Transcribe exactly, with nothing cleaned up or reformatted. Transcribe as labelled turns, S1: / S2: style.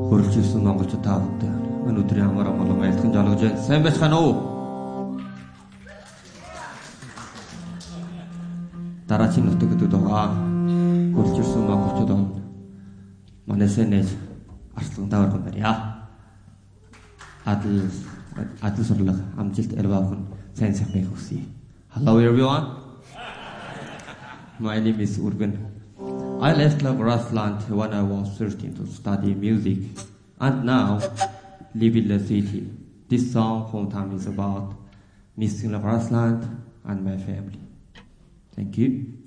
S1: Хөрөлжилсэн монголчууд та бүхэнд өнөөдрийн амар амгалан айлтхан жолгож байна. Сайн байцгаана уу? Дараагийн нутагтд байгаа хөрөлжилсэн монголчууд байна. Манай сэнэж арслан тавархан барья. Адил адил сурлага амжилт эрваахан сайн сайхан хүсье. Hello everyone. My name is Urban. I left Grassland when I was thirteen to study music, and now live in the city. This song, Hometown, is about missing the grassland and my family. Thank you.